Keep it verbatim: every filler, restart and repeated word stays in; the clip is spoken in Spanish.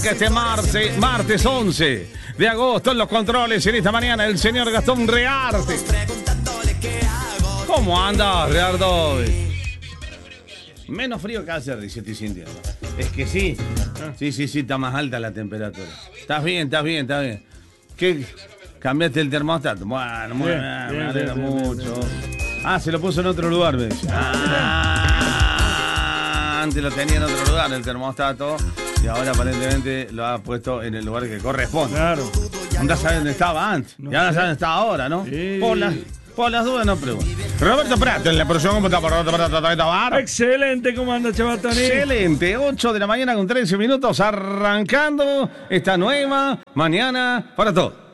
Este martes, martes once de agosto en los controles en esta mañana el señor Gastón Rearte. ¿Cómo anda, Reardo? Menos frío que ayer, dice, estoy sintiendo. Es que sí, sí, sí, sí, está más alta la temperatura. Estás bien, estás bien, estás bien. ¿Qué? ¿Cambiaste el termostato? Bueno, muy bien, bien, me alegra bien, mucho. Bien, bien. Ah, se lo puso en otro lugar, me dice. Ah, antes lo tenía en otro lugar el termostato. Y ahora aparentemente lo ha puesto en el lugar que corresponde. Claro. Nunca sabe dónde estaba antes. No, y ahora sabe dónde está ahora, ¿no? Sí. Por, las, por las dudas no pregunto. Roberto Prat, en la producción, ¿cómo está? Roberto Prat, excelente, ¿cómo anda, Chabatoni? Excelente, ocho de la mañana con trece minutos, arrancando esta nueva mañana para todos.